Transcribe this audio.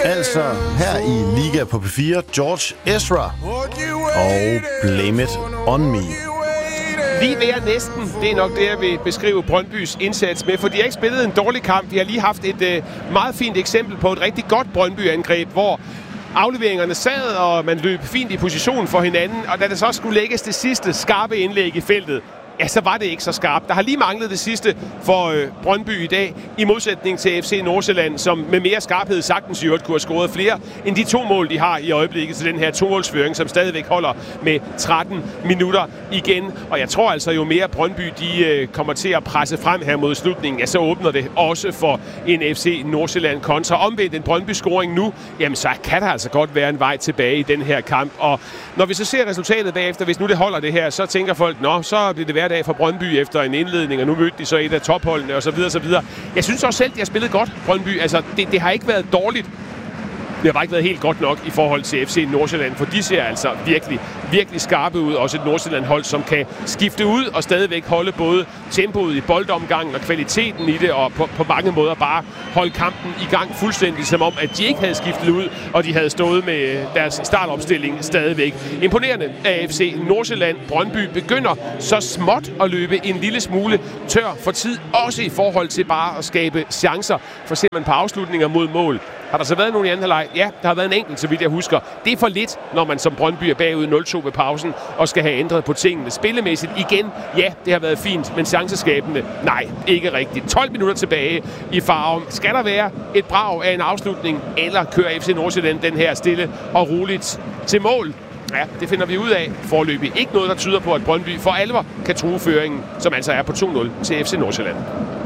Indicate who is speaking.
Speaker 1: Altså her i Liga på P4, George Ezra og Blame It On Me.
Speaker 2: Lige ved næsten. Det er nok det, jeg vil beskrive Brøndbys indsats med, for de har ikke spillet en dårlig kamp. De har lige haft et meget fint eksempel på et rigtig godt Brøndby-angreb, hvor afleveringerne sad, og man løb fint i position for hinanden, og da det så skulle lægges det sidste skarpe indlæg i feltet, ja, så var det ikke så skarpt. Der har lige manglet det sidste for Brøndby i dag, i modsætning til FC Nordsjælland, som med mere skarphed sagtens i øvrigt kunne have scoret flere end de 2 mål, de har i øjeblikket til den her 2-målsføring, som stadigvæk holder med 13 minutter igen. Og jeg tror altså, jo mere Brøndby de kommer til at presse frem her mod slutningen, ja, så åbner det også for en FC Nordsjælland kontra. Omvendt en Brøndby-scoring nu, jamen så kan der altså godt være en vej tilbage i den her kamp. Og når vi så ser resultatet bagefter, hvis nu det holder det her, så tænker folk, nå, så bliver det hverdag for Brøndby efter en indledning, og nu mødte de så et af topholdene, og så videre, så videre. Jeg synes også selv, de har spillet godt, Brøndby. Altså, det har ikke været dårligt. Det har bare ikke været helt godt nok i forhold til FC Nordsjælland, for de ser altså virkelig, virkelig skarpe ud. Også et Nordsjælland-hold, som kan skifte ud og stadigvæk holde både tempoet i boldomgangen og kvaliteten i det, og på mange måder bare holde kampen i gang fuldstændig, som om, at de ikke havde skiftet ud, og de havde stået med deres startopstilling stadigvæk. Imponerende af FC Nordsjælland. Brøndby begynder så småt at løbe en lille smule tør for tid, også i forhold til bare at skabe chancer. For ser man på afslutninger mod mål, har der så været nogen i anden halvleg? Ja, der har været en enkelt, så vidt jeg husker. Det er for lidt, når man som Brøndby er bagud 0-2 ved pausen og skal have ændret på tingene. Spillemæssigt igen, ja, det har været fint, men chanceskabende, nej, ikke rigtigt. 12 minutter tilbage i Farum. Skal der være et brag af en afslutning, eller kører FC Nordsjælland den her stille og roligt til mål? Ja, det finder vi ud af. Foreløbig ikke noget, der tyder på, at Brøndby for alvor kan true føringen, som altså er på 2-0 til FC Nordsjælland.